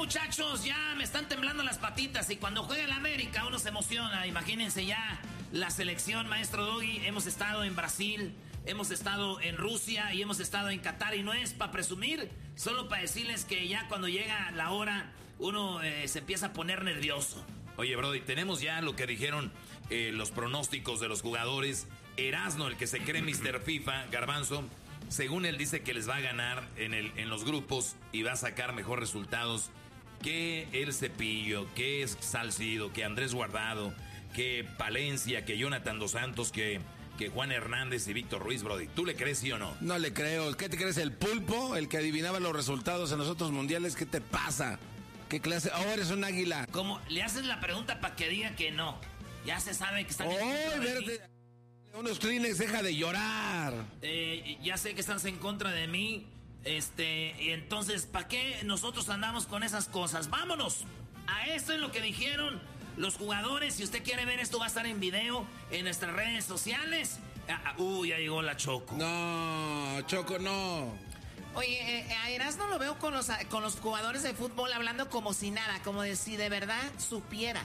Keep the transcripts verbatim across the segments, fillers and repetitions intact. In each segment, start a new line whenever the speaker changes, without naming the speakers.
muchachos, ya me están temblando las patitas. Y cuando juega el América uno se emociona. Imagínense ya la selección, maestro Doggy. Hemos estado en Brasil, hemos estado en Rusia y hemos estado en Qatar. Y no es para presumir, solo para decirles que ya cuando llega la hora uno eh, se empieza a poner nervioso.
Oye, Brody, tenemos ya lo que dijeron eh, los pronósticos de los jugadores. Erasno, el que se cree mister FIFA, Garbanzo, según él dice que les va a ganar en, el, en los grupos y va a sacar mejores resultados que el Cepillo, que Salcido, que Andrés Guardado, que Palencia, que Jonathan Dos Santos, que, que Juan Hernández y Víctor Ruiz, Brody. ¿Tú le crees, sí o no?
No le creo. ¿Qué te crees? ¿El pulpo? ¿El que adivinaba los resultados en los otros mundiales? ¿Qué te pasa? ¿Qué clase? Oh, eres un águila.
Como le haces la pregunta para que diga que no. Ya se sabe que están...
¡Oh, verde! Unos Kleenex, deja de llorar.
Eh, ya sé que estás en contra de mí. Este, y entonces, ¿para qué nosotros andamos con esas cosas? ¡Vámonos! A esto es lo que dijeron los jugadores. Si usted quiere ver esto, va a estar en video en nuestras redes sociales. Ah, ah, uh, ya llegó la Choco.
No, Choco, no.
Oye, eh, a Erasmo lo veo con los, con los jugadores de fútbol hablando como si nada, como de si de verdad supiera.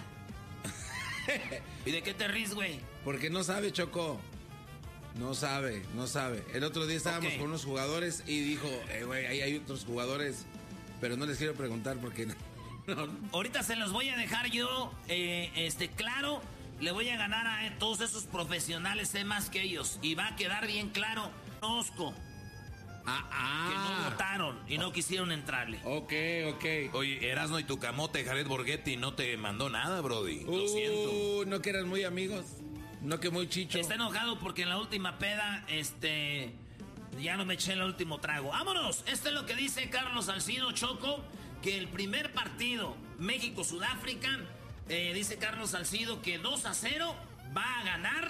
¿Y de qué te ríes, güey?
Porque no sabe, Choco. No sabe, no sabe. El otro día estábamos okay. con unos jugadores y dijo, eh, güey, ahí hay otros jugadores, pero no les quiero preguntar porque... No, no.
Ahorita se los voy a dejar yo, eh, este, claro, le voy a ganar a eh, todos esos profesionales, sé más que ellos, y va a quedar bien claro, conozco.
Ah, ah.
Que no votaron y no quisieron entrarle.
Ok, ok.
Oye, Erasno y tu camote, Jared Borghetti, no te mandó nada, Brody.
Uh,
Lo siento.
No que eran muy amigos. No que muy chicho.
Está enojado porque en la última peda, este... ya no me eché el último trago. ¡Vámonos! Esto es lo que dice Carlos Salcido, Choco. Que el primer partido, México-Sudáfrica, eh, dice Carlos Salcido que dos a cero va a ganar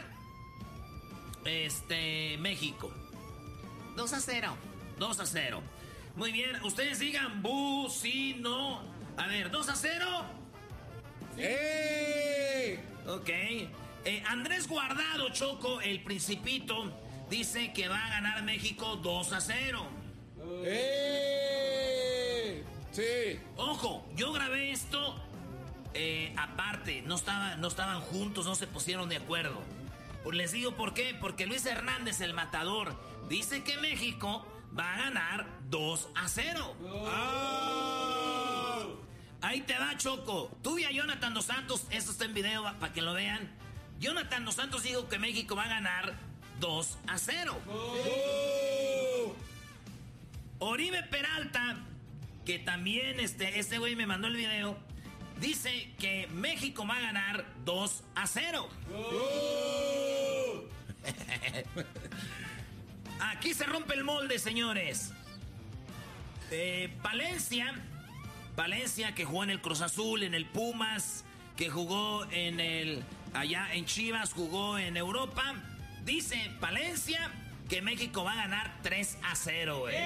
este México.
dos a cero.
dos a cero. Muy bien, ustedes digan bu, sí, no. A ver, dos a cero.
¡Eh!
Ok. Eh, Andrés Guardado, Choco, el Principito, dice que va a ganar México dos a cero.
¡Eh! Sí.
Ojo, yo grabé esto eh, aparte, no, estaba, no estaban juntos, no se pusieron de acuerdo. Les digo por qué, porque Luis Hernández, el matador, dice que México va a ganar dos a cero. Oh. Ahí te va, Choco. Tú y a Jonathan Dos Santos, esto está en video para que lo vean. Jonathan Dos Santos dijo que México va a ganar dos a cero. Oh. Oribe Peralta, que también este, este güey me mandó el video, dice que México va a ganar dos a cero. Oh. Aquí se rompe el molde, señores. Eh, Palencia, Palencia que jugó en el Cruz Azul, en el Pumas, que jugó en el allá en Chivas, jugó en Europa. Dice Palencia que México va a ganar tres a cero, güey.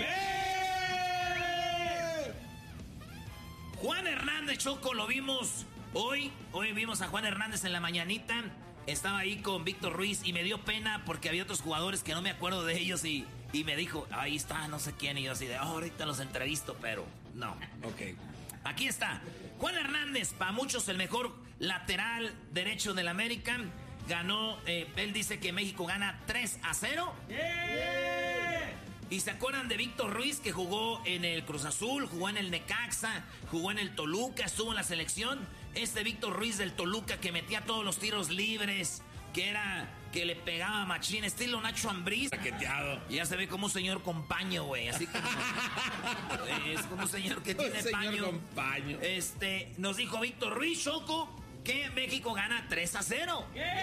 Juan Hernández, Choco, lo vimos hoy. Hoy vimos a Juan Hernández en la mañanita. Estaba ahí con Víctor Ruiz y me dio pena porque había otros jugadores que no me acuerdo de ellos y, y me dijo, ahí está, no sé quién. Y yo así de, oh, ahorita los entrevisto, pero no.
Ok.
Aquí está. Juan Hernández, para muchos el mejor lateral derecho del América. Ganó, eh, él dice que México gana tres a cero. Yeah. Y se acuerdan de Víctor Ruiz, que jugó en el Cruz Azul, jugó en el Necaxa, jugó en el Toluca, estuvo en la selección. Este Víctor Ruiz del Toluca que metía todos los tiros libres, que era, que le pegaba machín, estilo Nacho Ambriz.
Paqueteado.
Y ya se ve como un señor con paño, güey, así como... es como un señor que tiene
señor
paño.
Con paño.
Este, nos dijo Víctor Ruiz, Choco, que México gana tres a cero.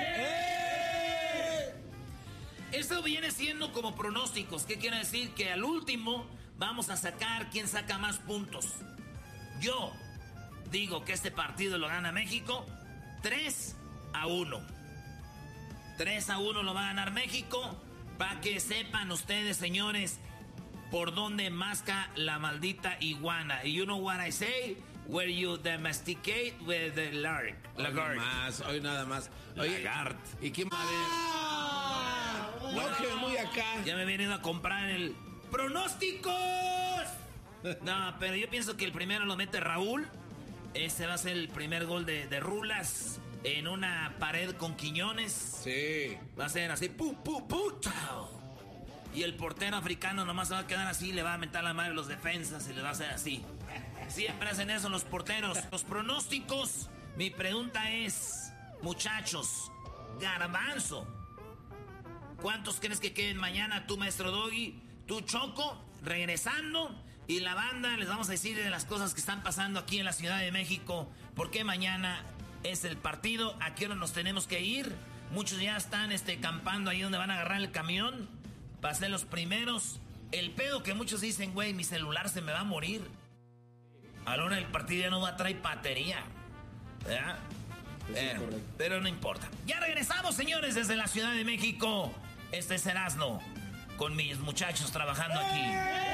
¡Eh!
Esto viene siendo como pronósticos. ¿Qué quiere decir? Que al último vamos a sacar quién saca más puntos. Yo digo que este partido lo gana México tres a uno. tres a uno lo va a ganar México. Para que sepan ustedes, señores, por dónde masca la maldita iguana. Y you know what I say? Where you domesticate with the lark.
Hoy nada más, hoy nada más. Oye,
Lagart.
¿Y quién va a ver? No, que muy acá.
Ya me he venido a comprar el... ¡Pronósticos! No, pero yo pienso que el primero lo mete Raúl. Ese va a ser el primer gol de, de Rulas en una pared con Quiñones.
Sí.
Va a ser así, pu, pu, pu, chao. Y el portero africano nomás se va a quedar así, le va a mentar la madre a los defensas y le va a hacer así. Siempre hacen eso los porteros. Los pronósticos, mi pregunta es, muchachos, Garbanzo, ¿cuántos crees que queden mañana? Tú, maestro Doggy, tú, Choco, regresando. Y la banda, les vamos a decir de las cosas que están pasando aquí en la Ciudad de México. Porque mañana es el partido. ¿A qué hora nos tenemos que ir? Muchos ya están este, campando ahí donde van a agarrar el camión. Para ser los primeros. El pedo que muchos dicen, güey, mi celular se me va a morir. A la hora del partido ya no va a traer batería. ¿Verdad? Eh, pero no importa. Ya regresamos, señores, desde la Ciudad de México. Este es Erasmo, con mis muchachos trabajando aquí.